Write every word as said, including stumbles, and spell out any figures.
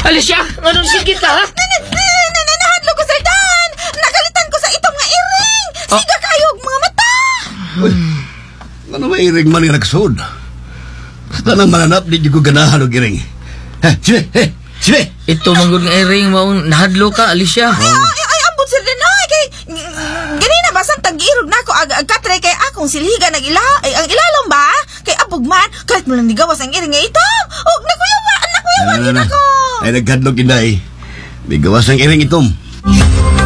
Alicia, anong sigit ka, ha? Nanahadlo ko, Sir Dan. Nagalitan ko sa itong nga iring. Siga kayo og mga mata. Uy, ano ba iring man nga nagsuod? Sa tanang mananap, di ko ganahan og iring. Heh, sige, heh, sige. Ito manggod nga iring maong nahadlo ka, Alicia. Ay, ay, ay, ambot, Sir Dan. Ay, kay... Ganina ba, sang tag-irog na ako ag-katre kay akong silhiga nag-ila... Ay, ang ilalong ba? Kay abugman, kahit mo lang nigawas ang iring nga ito. O, nakuyawa, nakuyawa Ano din na? ako. Ay, nagkadlog inday. May gawas ang iring itom.